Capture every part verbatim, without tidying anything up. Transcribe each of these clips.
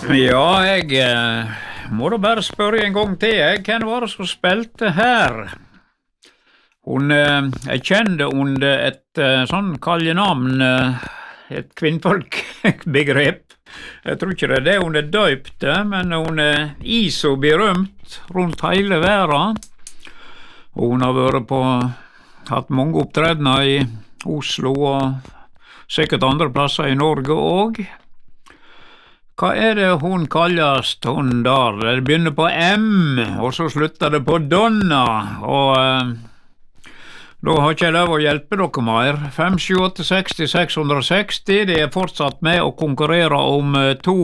Ja, jeg eh, må da bare spørre en gang til. Jeg hvem var det som spilte her? Hun eh, jeg kjente under et eh, sånn kallenavn, eh, et kvinnfolkbegrep. Jeg tror ikke det er det hun er døypte, men hun er i så berømt rundt hele verden. Og hun har vært på, hatt mange opptredener i Oslo og sikkert andre plasser i Norge også. Hva er det hun kalles, hun der? Det begynner på M, og så slutter det på Donna, og eh, da har ikke jeg lov å hjelpe dere mer. fem sju åtte seks seks seksti, de er fortsatt med å konkurrere om eh, to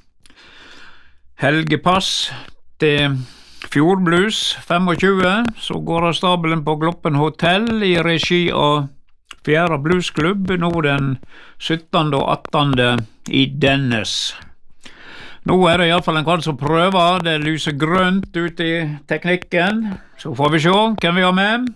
helgepass til Fjordblues tjuefem, så går av stabelen på Gloppen Hotel i regi av Fjæra Bluesklubb, nå den syttende og attende i Dennes. Nå er det i hvert fall en kall som prøver, det lyser grønt ut i teknikken, så får vi se hvem vi har med.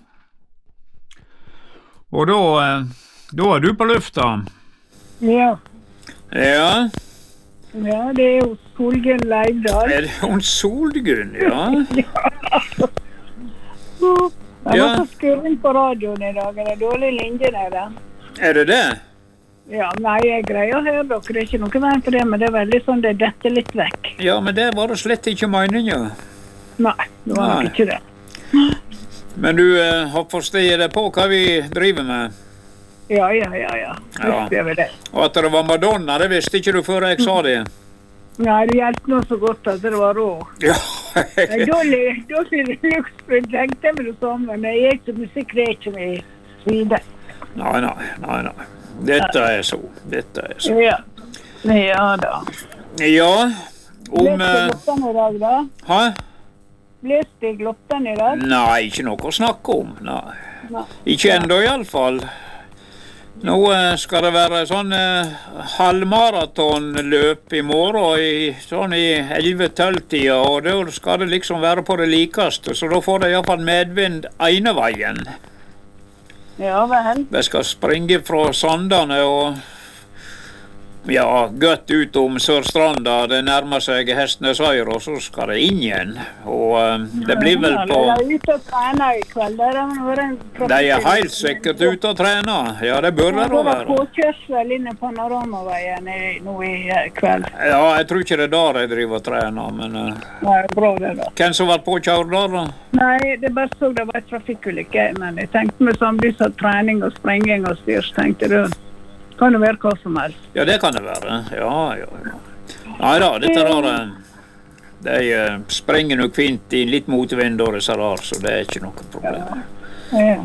Og da, da er du på lufta. Ja. Ja. Ja, det er jo Solgunn Leivdal. Er det hun Solgunn, ja? Ja. Jeg var så skurren på radioen i dag, det er dårlig linje der da. Er det det? Ja, nei, jeg greier å høre dere, det er ikke noe vei på det, men det er veldig sånn, det detter litt vekk. Ja, men det var det slett ikke meningen. Nei, det var nok ikke det. Men du eh, har forstått det på hva vi driver med? Ja, ja, ja, ja. Visste jeg vel det. Og at det var Madonna, det visste ikke du før jeg sa det. Nei, det hjelpte noe så godt at det var rå. Ja. Jeg er dårlig, dårlig luksprint, tenkte jeg med det samme, men jeg er ikke musikk, det er ikke min side. Nei, nei, nei, nei. Dette er så, dette er så. Ja, ja da. Ja, om... Leste Gloppen i dag da? Hæ? Leste Gloppen i dag? Nei, ikke noe å snakke om, nei. Nei. Ikke enda i alle fall. Nå skal det være sånn eh, halvmaratonløp i morgen, i, sånn i elleve-tolv-tida, og da skal det liksom være på det likeste, så da får det i hvert fall medvind ene veien. Ja, vel. Jeg skal springe fra Sandane og ja, godt ut om Sørstranda, det nærmer seg Hestnesøyr, og så skal det inn igjen. Og uh, det blir vel på... Ja, de er ute og trener i kveld. Der har vært en de er helt sikkert ute og trener. Ja, det bør det da være. Det er påkjørsel inne på Panoramaveien nå i kveld. Ja, jeg tror ikke det er der jeg driver og trener, men... Uh, Nei, bra det da. Hvem som var påkjørt der da? Nei, det bare så det var et trafikkulykke, men jeg tenkte med samtidig av trening og sprenging og styrs, tenkte du. Kan det være hva som helst? Ja, det kan det være. Ja, ja, ja. Nei da, dette der, de uh, sprenger nok fint i litt motvind og disse der, så det er ikke noe problem. Ja. Ja.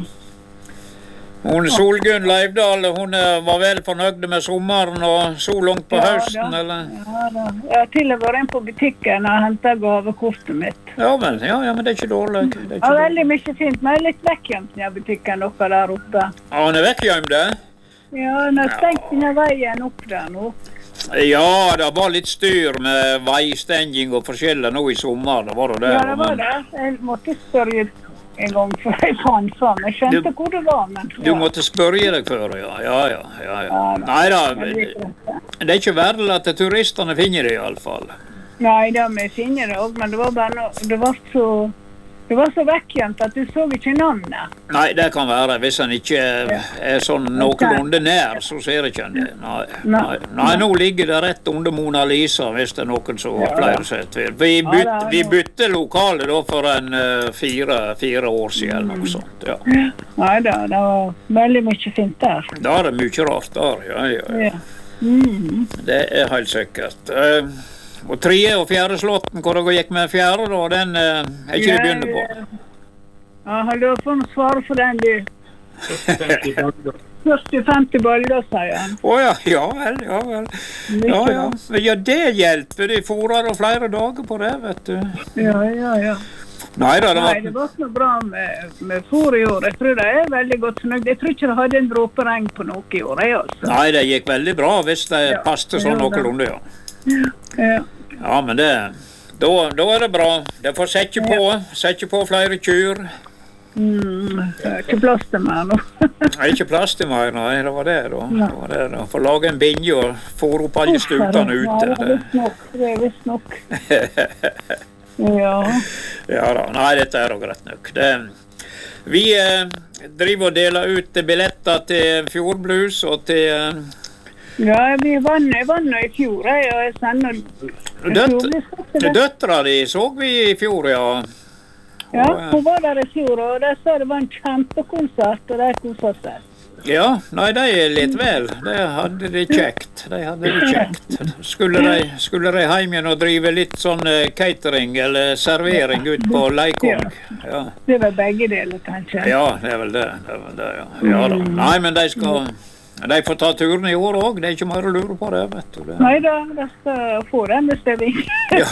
Hun Solgunn Leivdal, hun uh, var vel fornøyd med sommeren og så langt på ja, høsten, da. eller? Ja, da. Jeg har til og vært inn på butikken og hentet gavekortet mitt. Ja, vel, ja, ja, men det er ikke dårlig. Det er ikke ja, dårlig. veldig mye fint, men jeg er litt vekkjømt i butikken dere der oppe. Ja, hun er vekkjømt, det? Ja, hun har stengt denne veien opp der nå. Ja, det var litt styr med veistenging og forskjellig nå i sommer, det var det der. Ja, det var det. Jeg måtte spørre en gang før jeg fant fram. Jeg skjønte du, hvor det var, men... Ja. Du måtte spørre deg før, ja. Ja, ja, ja. ja. ja Nei da, det er ikke verre at turistene finner det i alle fall. Nei, da vi finner det også, men det var bare noe... Det var så... Det var så vekkjent at du så ikke navnet. Nei, det kan være. Hvis han ikke er sånn noenlunde nær, så ser ikke han det. Nei, nei. nei, nå ligger det rett under Mona Lisa, hvis det er noen som har flere sett. Vi, byt, vi bytte lokale da for en uh, fire, fire år siden, eller noe sånt. Ja. Nei da, det var veldig mye fint der. Da er det mye rart der, ja, ja. ja. ja. Mm. Det er helt sikkert. Uh, Og tredje og fjerde slåtten, hvor det gikk med fjerde, da, den eh, er ikke det begynner på. Ja, har du fått svare for den, du? førti femti baller, sier han. Åja, oh, ja vel, ja vel. Ja, ja. ja, det hjelper. De forer og flere dager på det, vet du. Ja, ja, ja. Nei, da, det var... Nei, det var ikke noe bra med, med for i år. Jeg tror det er veldig godt fornøyd. Jeg tror ikke det hadde en dråpe regn på noe i år, jeg, altså. Nei, det gikk veldig bra hvis det ja. passte sånn noenlunde, ja. Ja. Ja, men det, da, da er det bra. Det får sette på, sette på flere kyr. Mm, det er ikke plass til meg nå. Det er ikke plass til meg, nei, det var det da. Det var det da. For lage en binge og få opp alle stutene ute. Ja, det er visst nok, det er visst nok. Ja. Ja da, nei, dette er jo greit nok. Det, vi eh, driver og deler ut billetter til Fjordblues og til... Eh, ja, vi vann, jeg vann i fjor, jeg, og jeg sender... Døt, døtra di så vi i fjor, ja. Ja, hun var der i fjor, og de sa det var en kjempekonsert, og de koset seg. Ja, nei, de er litt vel. De hadde det kjekt. De hadde det kjekt. Skulle de, skulle de hjem igjen og drive litt sånn catering eller servering ut på Leikong? Ja. Det var begge deler, kanskje. Ja, det er vel det. Det er vel det, ja. Ja da. Nei, men de skal... De får ta turen i år også. Det er ikke mer å lure på det, vet du. Det. Nei da, de skal få den bestilling. Ja.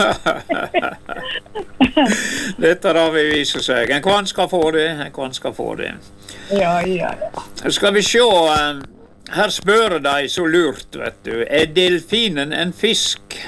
Dette da vil vise seg. En kvann skal få det, en kvann skal få det. Ja, ja, ja. Skal vi se, her spør de så lurt, vet du. Er delfinen en fisk?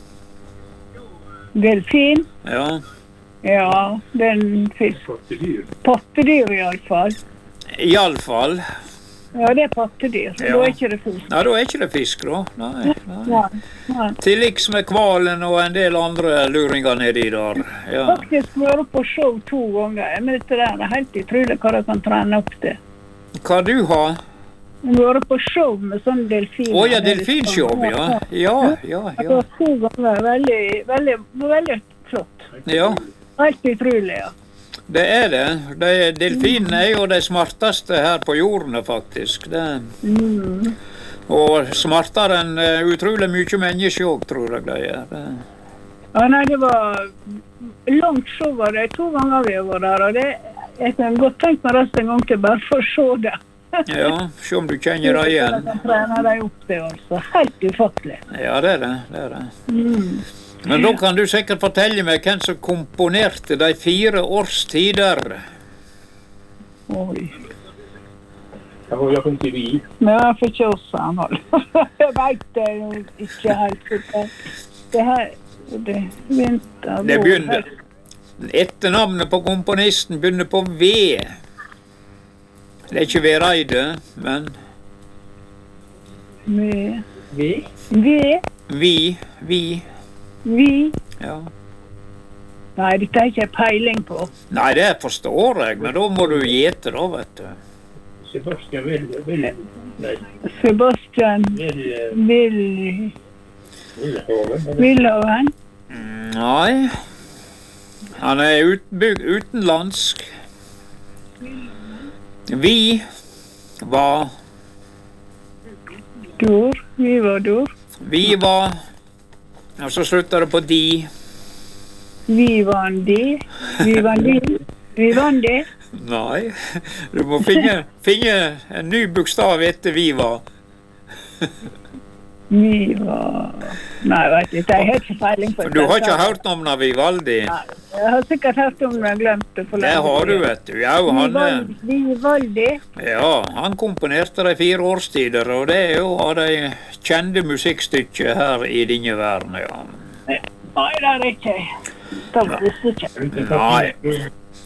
Delfin? Ja. Ja, det er en fisk. Pattedyr i alle fall. I alle fall. Ja, det er pattedyr. Ja. Da er ikke det fisk. Nei, da er ikke det fisk, da. Nei, nei. Ja, ja. Til liks med kvalen og en del andre luringer nedi der. Ja. Faktisk vært på show to ganger. Men dette der er helt utrolig hva de kan trene opp til. Hva du har? Vært på show med sånne delfiner. Å ja, delfinshow, ja. Ja, ja, ja. Det var to ganger. Veldig, veldig, veldig flott. Ja. Helt utrolig, ja. Det er det. De, delfinene er jo de smarteste her på jorden, faktisk. Det. Mm. Og smartere enn uh, utrolig mye mennesker også, tror jeg de er. Det. Ja, nei, det var langt show var det. To ganger vi var der, og det, jeg kan godt tenke meg resten en gang til bare for å se det. Ja, se om du kjenner det igjen. Jeg kan trene deg opp det, altså. Helt ufattelig. Ja, det er det. Det er det. Mm. Men da kan du sikkert fortelle meg hvem som komponerte de fire årstider. Oi. Jag har jag inte vi. Men jeg får ikke også anhold. Jeg vet det jo ikke helt. Det her, det vinter. Det begynner. Etternavnet på komponisten begynner på V. Det er ikke Vereide, men... Med. Vi? Vi. Vi, vi. Vi. Ja. Nei, dette er ikke jeg peiling på. Nei, det forstår jeg, men da må du gjete da, vet du. Sebastian vill vill nej. Sebastian Vill Vil... Villhaven. Villhaven. Mm, nei. Han er utbygd utenlandsk. Vi var... Dor. Vi var dor. Vi var... Og så slutter det på de. Vi var de. Vi var de. Vi var de. Nei, du må finne, finne en ny bokstav etter vi var. Vi var... Nei, jeg vet ikke. Jeg har ikke peiling på det. Du har ikke hørt om Vivaldi? Nei, jeg har sikkert hørt om det, jeg glemte det for Det har du, vet du. Ja, han, Vivaldi. ja, han komponerte de fire årstider, og det er jo av de kjente musikkstykker her i denne verden, ja. Nei, det er ikke. Det visste ikke. Nei.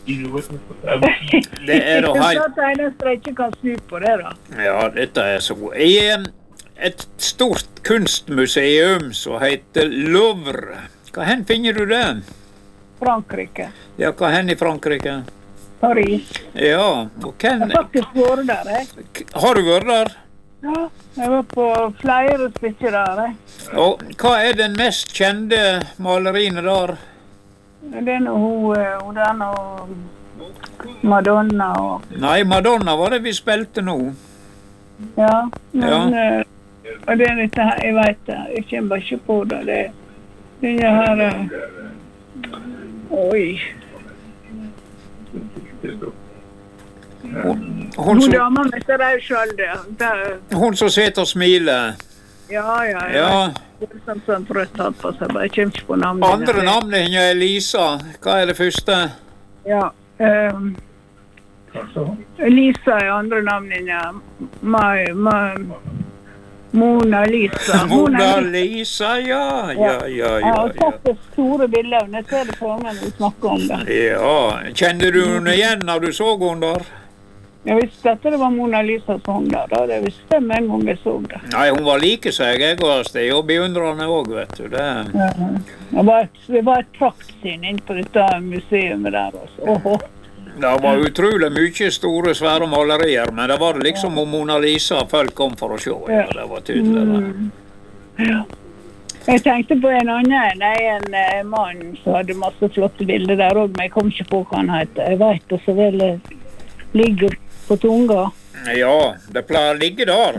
Det er da helt... Det er eneste jeg ikke kan snu på det, da. Ja, dette er så god. I et stort kunstmuseum som heter Louvre. Hva hen finner du det? Frankrike. Ja, hva hen i Frankrike? Paris. Ja, og hvem... Jeg har faktisk vært der, jeg. Har du vært der? Ja, jeg var på flere stykker der, jeg. Og hva er den mest kjente maleriene der? Det er noe, hun er noe Madonna og... Nei, Madonna var det vi spilte nå. Ja, men... Ja. Uh, og det er dette her, jeg vet det, jeg kommer bare ikke på det, det, det er her... Uh, oi. Hun, hun, Hun som, dama med så rød skjolde. hun som sitter og smiler. Ja, ja, ja. Ja. Det er sånn sånn rødt hatt på seg, bare jeg kommer ikke på navnet. Andre navnet hennes er Lisa. Hva er det første? Ja, um, Alltså. Lisa er andre navnet, ja. Mai, mai, Mona Lisa. Mona Lisa, ja, ja, ja, ja. Jeg har ja. sett det store bildet, men jeg ser det for meg når vi snakker om det. Ja, kjente du henne igjen når du så henne der? Jeg visste at det var Mona Lisa som hang der, da. Det visste jeg med en gang jeg så det. Nei, hun var like seg, jeg også. Det er jo beundrende også, vet du. Det... Ja. Det var et, det var et praktsyn inn på dette museet der, altså. Åhå. Det var utrolig mye store, svære malerier, men det var liksom om Mona Lisa folk kom for å se. Ja, det var tydelig. Mm. Ja. Jeg tenkte på en annen, nei, en eh, mann som hadde masse flotte bilder der også, men jeg kom ikke på hva han heter. Jeg vet det så vel ligger på tunga. Ja, det pleier å ligge der.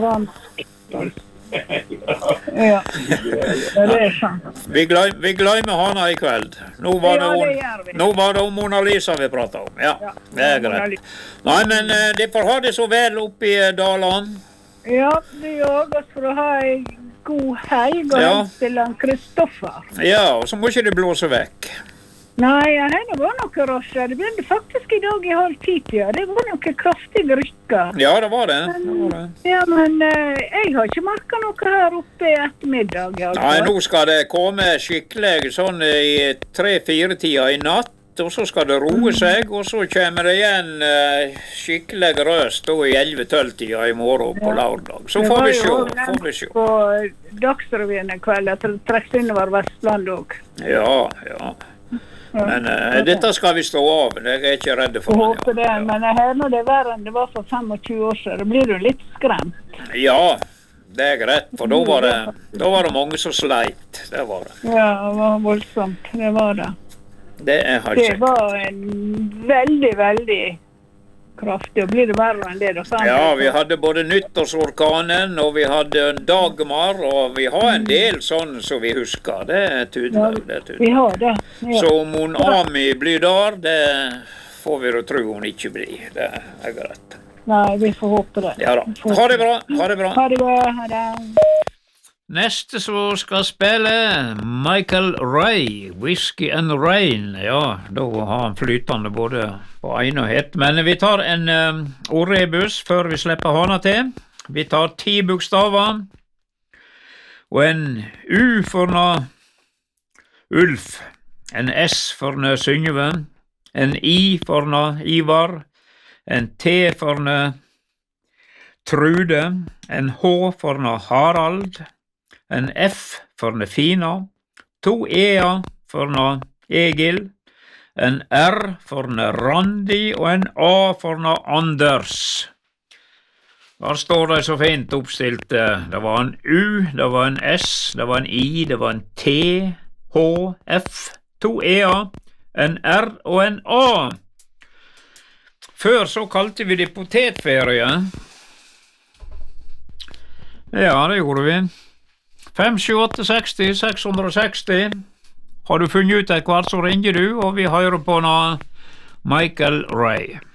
Ja, det er sant. Vi, glem, vi glemmer henne i kveld. Nå var, Ja, det det hun, gjør vi. nå var det om Mona Lisa vi pratet om. Ja, Ja, det er Mona greit. Nei, men eh, de får ha det så vel oppe i Daland. Ja, det gjør oss for å ha en god helg og Ja. helst til han Kristoffer. Ja, og så må ikke det blåse vekk. Nei, det var noe rasjer. Det begynte faktisk i dag i halv ti-tida. Det var noe kraftige rykker. Ja, det var det. det, var det. Ja, men eh, jeg har ikke merket noe her oppe i ettermiddag. i alle Nei, fall. nå skal det komme skikkelig sånn i tre-fire tida i natt, og så skal det roe seg, og så kommer det igjen eh, skikkelig røst da i elleve-tolv tida i morgen på lørdag. Så Det får var vi jo se, også får vi se. På Dagsrevyen i kveld at det trekker innover Vestland også. Ja, ja. Men eh, dette skal vi stå av, jeg er ikke redd for Jeg det. håper det, men jeg hører når det er verre enn det var for tjuefem år siden. Da blir du litt skremt. Ja, det er greit, for da var det, da var det mange som sleit. Det var det. Ja, det var voldsomt. Det var det. Det er har Det ikke. var en veldig, veldig kraftig. Og blir det verre enn det, da? sant? Ja, vi hadde både nyttårsorkanen, og vi hadde Dagmar, og vi har en del sånn som vi husker. Det er tydelig. Det er tydelig. Vi har det. Ja. Så om hun Ami blir der, det får vi jo tro hun ikke blir. Det er greit. Nei, vi får håpe det. Ja da. Ha det bra. Ha det bra. Ha det bra. Ha det. Neste som skal spille, Michael Ray, Whiskey and Rain. Ja, da har han flytende både på en og het. Men vi tar en um, ordrebus før vi slipper hana til. Vi tar ti bokstaver. Og en U for nå Ulf. En S for nå Synnøve. En I for nå Ivar. En T for nå Trude. En H for nå Harald. En F for nå Fina, to E-er for nå Egil, en R for nå Randi og en A for nå Anders. Der står det så fint oppstilt. Det var en U, det var en S, det var en I, det var en T, H, F, to E-er, en R og en A. Før så kalte vi det potetferie. Ja, det gjorde vi. fem sju åtte seksti seks hundre og seksti. Har du funnet ut et kvart, så ringer du, og vi hører på nå Michael Ray.